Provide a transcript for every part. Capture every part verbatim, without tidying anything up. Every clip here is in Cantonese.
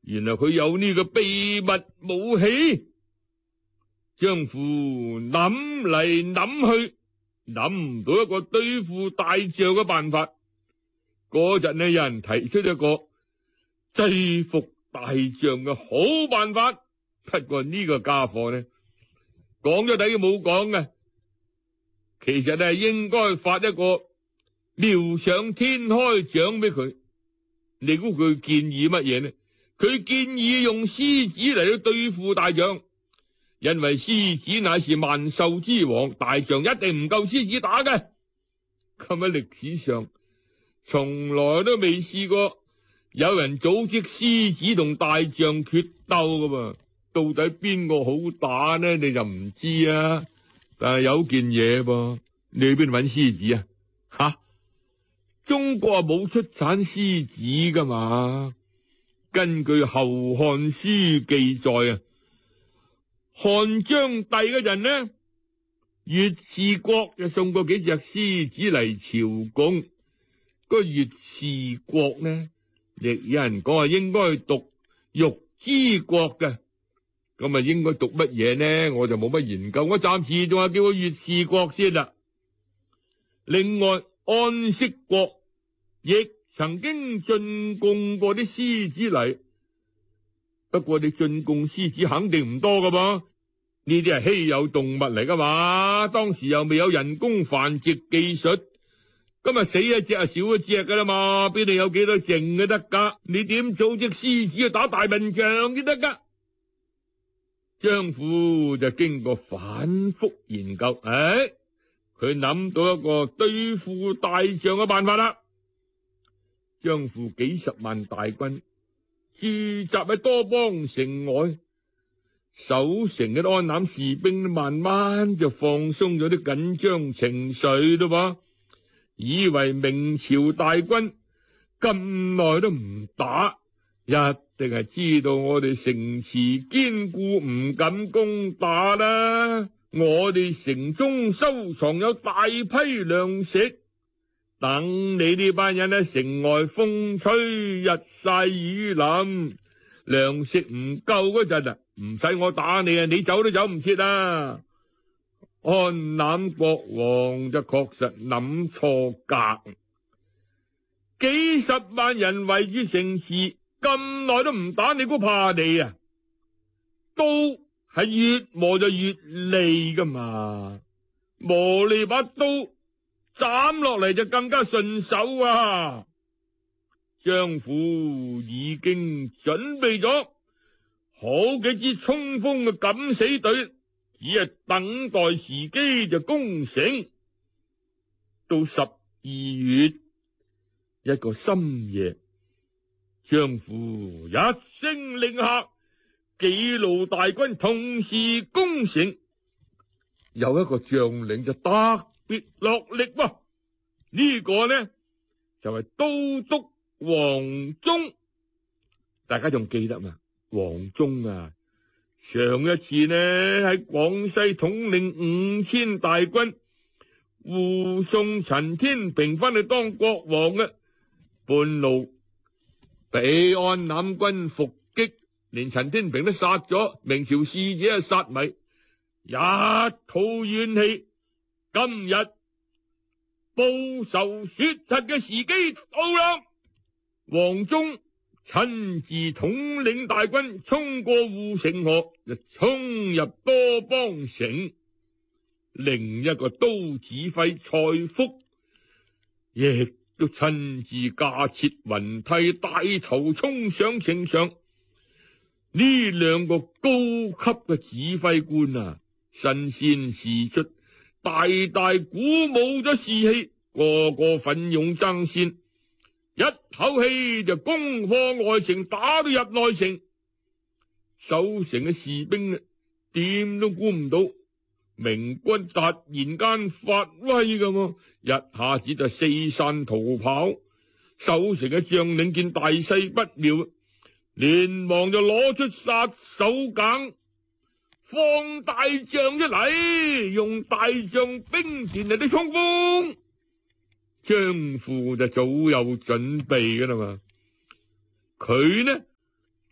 原來佢有呢個秘密武器。張父諗嚟諗去，諗唔到一個對付大象嘅辦法。嗰陣呢，有人提出一個制服大象嘅好辦法，不過呢個家伙呢，講咗底冇講嘅。其實係應該發一個妙想天開獎俾佢。你估佢建議乜嘢呢？佢建議用獅子嚟到對付大象，因為獅子乃是萬獸之王，大象一定唔夠獅子打嘅。咁喺歷史上從來都未試過有人組織獅子同大象決鬥噶噃，到底邊個好打呢？你就唔知啊。但係有件嘢噃，你去邊度搵獅子啊？吓，中國啊冇出產獅子噶嘛？根據《後漢書》記載啊，漢章帝嗰陣呢，越氏國就送過幾隻獅子嚟朝貢。個越氏國呢，亦有人講話應該讀玉之國嘅。咁啊，應該讀乜嘢呢？我就冇乜研究，我暫時仲係叫佢越氏國先啦。另外，安息國亦曾經進貢過啲獅子嚟，不過你進貢獅子肯定唔多噶噃，呢啲係稀有動物嚟噶嘛，當時又未有人工繁殖技術，今日死一隻啊少一隻噶啦嘛，邊度有幾多剩嘅得噶？你點組織獅子去打大笨象先得噶？張父就經過反覆研究，誒，佢諗到一個對付大象嘅辦法啦。張父幾十萬大軍駐紮喺多邦城外，守城嘅安南士兵慢慢就放鬆咗啲緊張情緒咯噃，以為明朝大軍咁耐都唔打，一定係知道我哋城池堅固，唔敢攻打啦。我哋城中收藏有大批糧食，等你呢班人喺城外風吹日曬雨淋，糧食唔夠嗰陣啊，唔使我打你啊，你走都走唔切啊！安南國王就確實諗錯格，幾十萬人圍住城池咁耐都唔打，你估怕你啊？刀係越磨就越利噶嘛，磨利把刀斬落嚟就更加順手啊！張父已經準備咗好幾支衝鋒嘅敢死隊，只係等待時機就攻城。到十二月一個深夜，張父一聲令下，幾路大軍同時攻城。有一個將領就特別落力喎，呢個呢就係都督黃忠。大家仲記得嘛？黃忠啊，上一次呢喺廣西統領五千大軍護送陳天平翻去當國王嘅，半路俾安南軍伏擊，連陳天平都殺咗，明朝使者啊殺迷，一肚怨氣。今日報仇雪恨嘅時機到啦！黃忠親自統領大軍衝過護城河，就衝入多邦城。另一個都指揮蔡福亦都親自架設雲梯，帶頭衝上城牆。呢兩個高級嘅指揮官啊，身先士出，大大鼓舞咗士氣，個個奮勇爭先，一口氣就攻破外城，打到入內城。守城嘅士兵啊，點都估唔到明軍突然間發威咁，一下子就四散逃跑。守城嘅將領見大勢不妙，連忙就攞出殺手鐧，放大象一嚟，用大象兵團嚟到衝鋒。張父就早有準備噶啦嘛，佢呢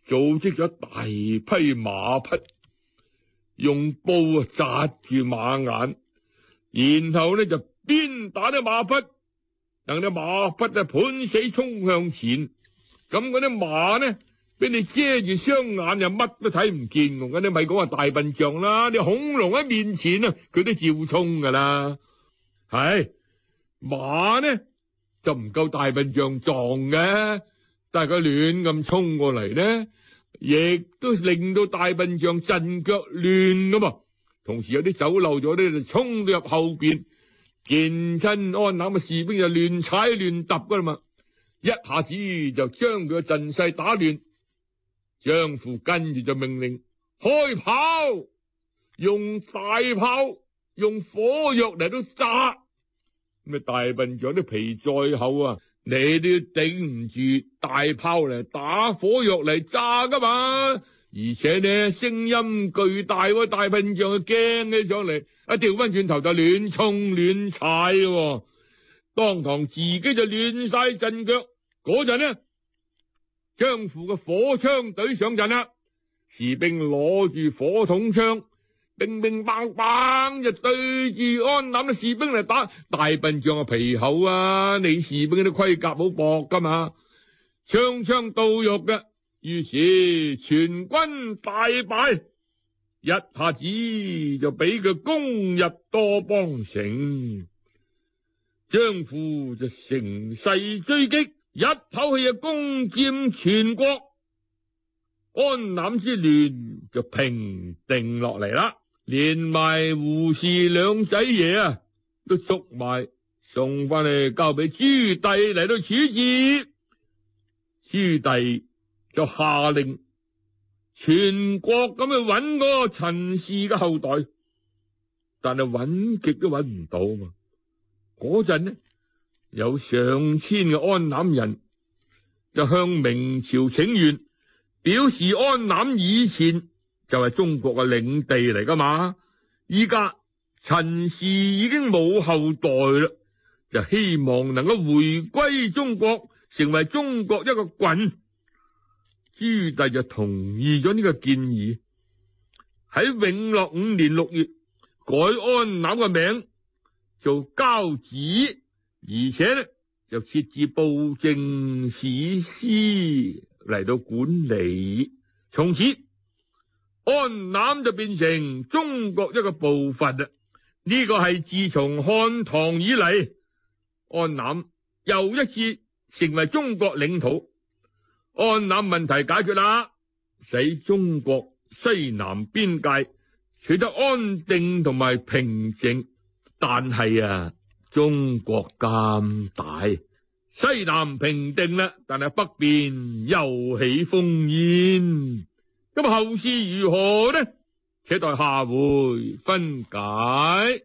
組織咗大批馬匹，用布啊紮住馬眼，然後呢就鞭打啲馬匹，等啲馬匹啊盤死衝向前。咁嗰啲馬呢，俾你遮住雙眼，又乜都睇唔見。咁你咪講話大笨象啦，你恐龍喺面前啊，佢都照衝噶啦。係馬呢就唔夠大笨象壯嘅，但係佢亂咁衝過嚟呢，亦都令到大笨象陣腳亂噶嘛。同時有啲走漏咗呢，就衝到入後邊，見親安南嘅士兵就亂踩亂揼噶啦嘛。一下子就將佢嘅陣勢打亂，張符跟住就命令開炮，用大炮，用火藥嚟到炸。咁啊，大笨象啲皮再厚啊，你都頂唔住大炮嚟打，火藥嚟炸噶嘛。而且呢，聲音巨大，大笨象就驚起上嚟，一調翻轉頭就亂衝亂踩嘅，當堂自己就亂晒陣腳。嗰陣呢，張符嘅火槍隊上陣啦，士兵攞住火筒槍，乒乒乓乓就對住安南嘅士兵嚟打。大笨象嘅皮厚啊，你士兵啲盔甲好薄噶嘛，槍槍到肉嘅。於是全軍大敗，一下子就俾佢攻入多邦城。張符就乘勢追擊，一口氣就攻佔全國，安南之亂就平定落嚟啦。連埋胡氏兩仔爺啊，都捉埋送翻嚟交俾朱棣嚟到處置。朱棣就下令全國咁去揾嗰個陳氏嘅後代，但係揾極都揾唔到嘛。嗰陣呢，有上千嘅安南人就向明朝請願，表示安南以前就係中國嘅領地嚟噶嘛，依家陳氏已經冇後代啦，就希望能夠回歸中國，成為中國一個郡。朱棣就同意咗呢個建議，喺永樂五年六月改安南嘅名做交趾，而且呢就設置布政使司嚟到管理，從此安南就變成中國一個部分啦。呢個係自從漢唐以嚟，安南又一次成為中國領土。安南問題解決啦，使中國西南邊界取得安定同埋平靜。但係啊，中國咁大，西南平定啦，但係北邊又起烽煙。咁後事如何呢？且待下回分解。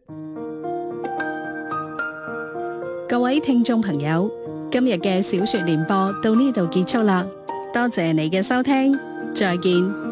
各位聽眾朋友，今日嘅小說聯播到呢度結束啦，多謝你嘅收聽，再見。